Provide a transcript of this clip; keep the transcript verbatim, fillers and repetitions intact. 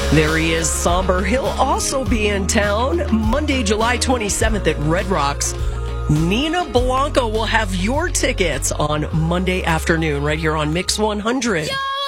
There he is, Somber. He'll also be in town Monday, July twenty-seventh at Red Rocks. Nina Blanco will have your tickets on Monday afternoon right here on Mix one hundred. Yo!